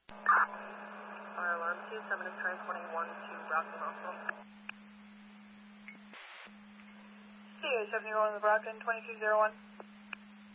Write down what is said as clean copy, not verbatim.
Fire alarm 27 is transporting 1 to Brockton Hospital. CA 71 on the Brockton 2201.